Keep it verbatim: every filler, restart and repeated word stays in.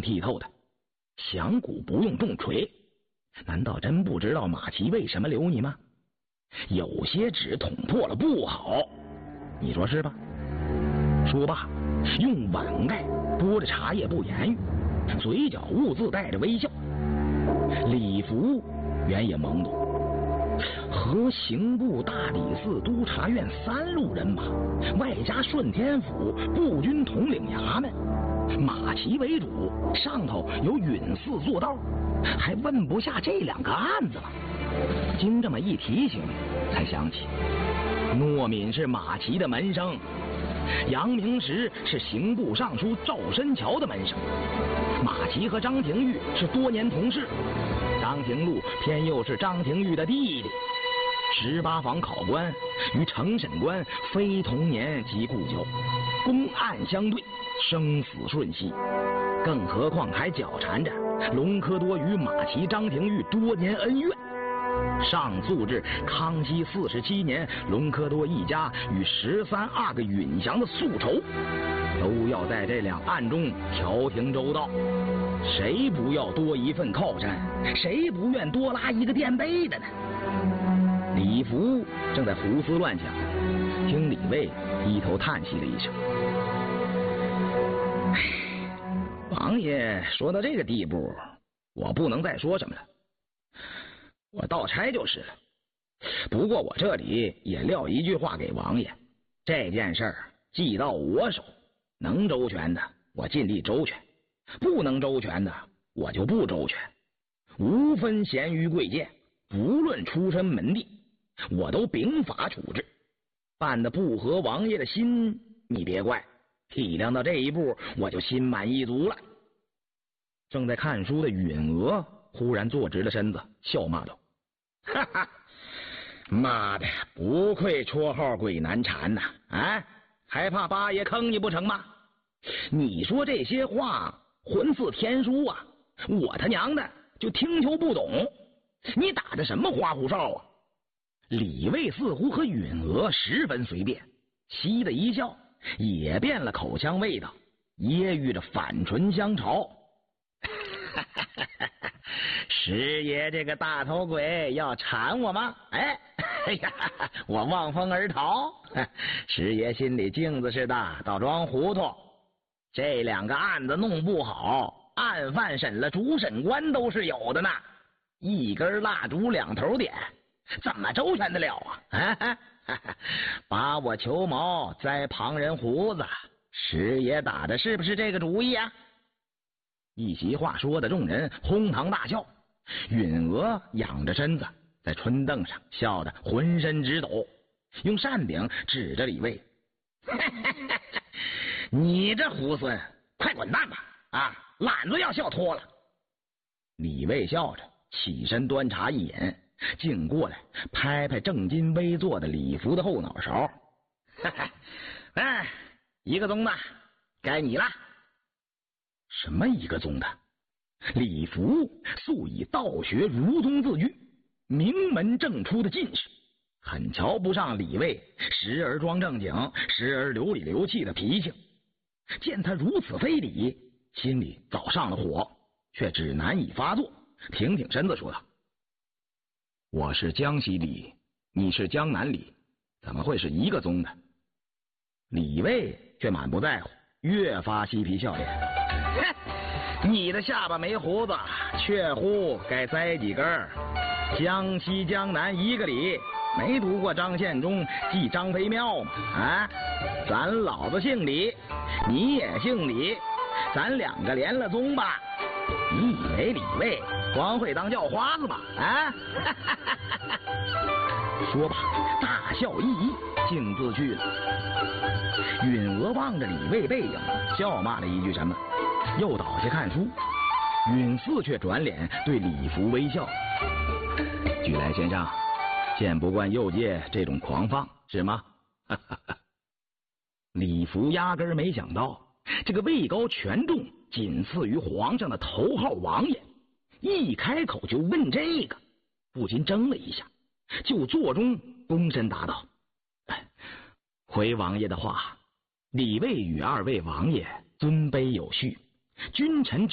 剔透的，响鼓不用重锤。难道真不知道马齐为什么留你吗？有些纸捅破了不好，你说是吧？说罢，用碗盖拨着茶叶不言语，嘴角兀自带着微笑。礼服原也懵懂，和刑部大理寺督察院三路人马，外加顺天府步军统领衙门，马齐为主，上头有允祀做道，还问不下这两个案子了。经这么一提醒，才想起诺敏是马齐的门生，杨明时是刑部尚书赵申桥的门生，马齐和张廷玉是多年同事，张廷禄偏又是张廷玉的弟弟。十八房考官与承审官非同年即故交，公案相对，生死瞬息，更何况还搅缠着隆科多与马齐、张廷玉多年恩怨。上诉至康熙四十七年，隆科多一家与十三阿哥允祥的宿仇，都要在这两案中调停周到。谁不要多一份靠山？谁不愿多拉一个垫背的呢？李福正在胡思乱想，听李卫低头叹息了一声：“唉，王爷说到这个地步，我不能再说什么了。我道差就是了。不过我这里也撂一句话给王爷，这件事儿既到我手，能周全的我尽力周全，不能周全的我就不周全，无分贤愚贵贱，不论出身门第，我都秉法处置。办得不合王爷的心，你别怪，体谅到这一步，我就心满意足了。”正在看书的允娥忽然坐直了身子，笑骂道：“哈哈，妈的，不愧绰号鬼难缠呐！啊，还怕八爷坑你不成吗？你说这些话浑似天书啊，我他娘的就听球不懂，你打的什么花胡哨啊？”李卫似乎和允娥十分随便，嘻的一笑，也变了口腔味道，揶揄着反唇相嘲：“师爷这个大头鬼要缠我吗？哎，哎呀，我望风而逃。师爷心里镜子似的，倒装糊涂。这两个案子弄不好，案犯审了主审官都是有的呢。一根蜡烛两头点，怎么周全得了啊？把我球毛栽旁人胡子，师爷打的是不是这个主意啊？”一席话说的众人哄堂大笑，允娥仰着身子在春凳上笑得浑身直抖，用扇柄指着李卫：“你这猢狲，快滚蛋吧！啊，懒子要笑脱了。”李卫笑着起身端茶一饮，竟过来拍拍正襟危坐的李福的后脑勺：“哎，一个钟的，该你了。”什么一个宗的？李福素以道学儒宗自居，名门正出的进士，很瞧不上李卫时而装正经，时而流里流气的脾性。见他如此非礼，心里早上了火，却只难以发作，挺挺身子说道：“我是江西李，你是江南李，怎么会是一个宗的？”李卫却满不在乎，越发嬉皮笑脸：“你的下巴没胡子，确乎该栽几根。江西江南一个里，没读过张献忠记张飞庙吗？啊，咱老子姓李，你也姓李，咱两个连了宗吧？你以为李卫光会当叫花子吗？啊！”说罢大笑一揖，径自去了。允娥望着李卫背影，笑骂了一句什么，又倒下看书。允嗣却转脸对李福微笑：“举来先生，见不惯右介这种狂放是吗？”李福压根没想到，这个位高权重仅次于皇上的头号王爷，一开口就问这个，不禁怔了一下，就座中躬身答道：“回王爷的话，李卫与二位王爷尊卑有序，君臣